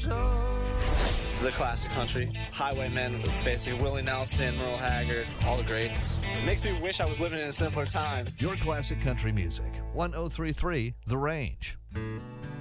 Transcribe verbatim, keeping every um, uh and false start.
The classic country. Highwaymen, basically Willie Nelson, Merle Haggard, all the greats. It makes me wish I was living in a simpler time. Your classic country music. one oh three point three The Range.